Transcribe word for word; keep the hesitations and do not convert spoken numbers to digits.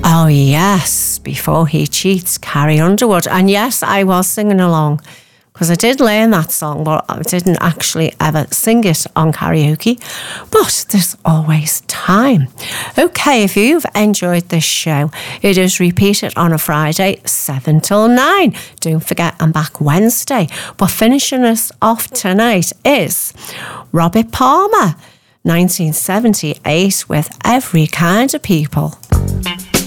Oh, yes, Before He Cheats, Carrie Underwood. And yes, I was singing along because I did learn that song, but I didn't actually ever sing it on karaoke. But there's always time. Okay, if you've enjoyed this show, it is repeated on a Friday, seven till nine. Don't forget, I'm back Wednesday. But finishing us off tonight is Robert Palmer, nineteen seventy-eight, with Every Kind of People.